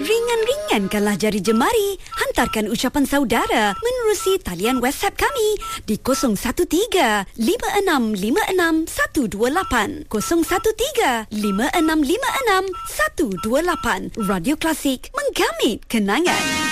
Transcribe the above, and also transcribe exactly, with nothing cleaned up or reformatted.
Ringan-ringankanlah jari jemari. Hantarkan ucapan saudara menerusi talian WhatsApp kami di kosong satu tiga lima enam lima enam satu dua lapan kosong satu tiga lima enam lima enam satu dua lapan. Radio Klasik, menggamit kenangan.